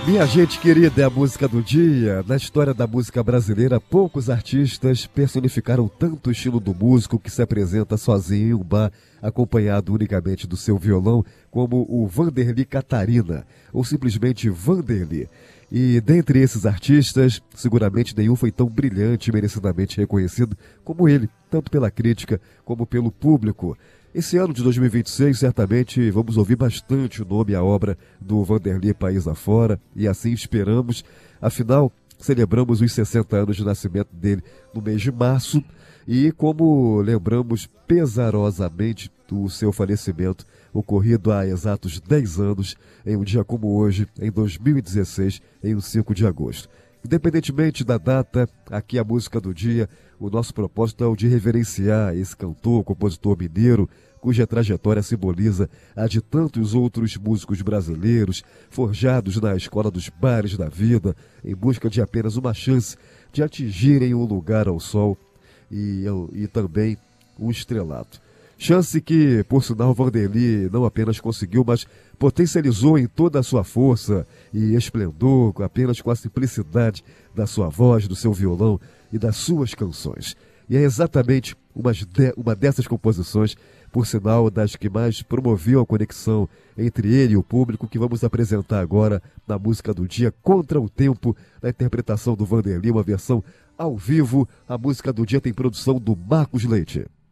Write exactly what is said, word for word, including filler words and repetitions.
Minha gente querida, é a música do dia. Na história da música brasileira, poucos artistas personificaram tanto o estilo do músico que se apresenta sozinho em um bar, acompanhado unicamente do seu violão, como o Vanderly Catarina, ou simplesmente Vanderly. E dentre esses artistas, seguramente nenhum foi tão brilhante e merecidamente reconhecido como ele, tanto pela crítica como pelo público. Esse ano de dois mil e vinte e seis, certamente vamos ouvir bastante o nome e a obra do Vanderly país afora, e assim esperamos. Afinal, celebramos os sessenta anos de nascimento dele no mês de março, e como lembramos pesarosamente do seu falecimento, ocorrido há exatos dez anos, em um dia como hoje, em dois mil e dezesseis, em um cinco de agosto. Independentemente da data, aqui a música do dia, o nosso propósito é o de reverenciar esse cantor, compositor mineiro, cuja trajetória simboliza a de tantos outros músicos brasileiros, forjados na escola dos bares da vida, em busca de apenas uma chance de atingirem um lugar ao sol e, e também um estrelato. Chance que, por sinal, Vanderly não apenas conseguiu, mas potencializou em toda a sua força e esplendor, apenas com a simplicidade da sua voz, do seu violão e das suas canções. E é exatamente uma, de, uma dessas composições, por sinal, das que mais promoviam a conexão entre ele e o público, que vamos apresentar agora na música do dia, Contra o Tempo, na interpretação do Vanderly, uma versão ao vivo. A música do dia tem produção do Marcos Leite.